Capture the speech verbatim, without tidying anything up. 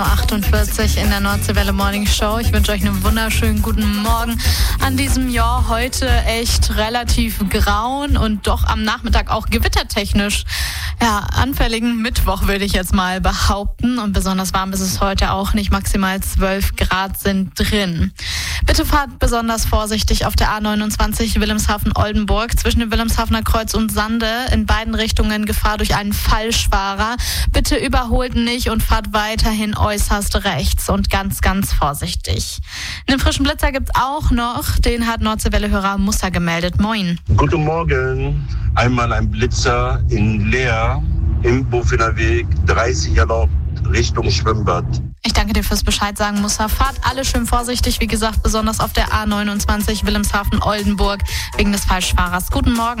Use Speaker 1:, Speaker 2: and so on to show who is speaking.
Speaker 1: achtundvierzig in der Nordseewelle Morning Show. Ich wünsche euch einen wunderschönen guten Morgen an diesem Jahr. Heute echt relativ grauen und doch am Nachmittag auch gewittertechnisch ja, anfälligen Mittwoch, würde ich jetzt mal behaupten. Und besonders warm ist es heute auch nicht. Maximal zwölf Grad sind drin. Bitte fahrt besonders vorsichtig auf der A neunundzwanzig Wilhelmshaven-Oldenburg zwischen dem Wilhelmshavener Kreuz und Sande. In beiden Richtungen Gefahr durch einen Falschfahrer. Bitte überholt nicht und fahrt weiterhin äußerst rechts und ganz, ganz vorsichtig. Einen frischen Blitzer gibt's auch noch. Den hat Nordseewelle-Hörer Musa gemeldet. Moin.
Speaker 2: Guten Morgen. Einmal ein Blitzer in Leer im Bofener Weg, dreißig erlaubt, Richtung Schwimmbad.
Speaker 1: Ich danke dir fürs Bescheid sagen, Musa. Fahrt alle schön vorsichtig, wie gesagt, besonders auf der A neunundzwanzig Wilhelmshaven-Oldenburg wegen des Falschfahrers. Guten Morgen.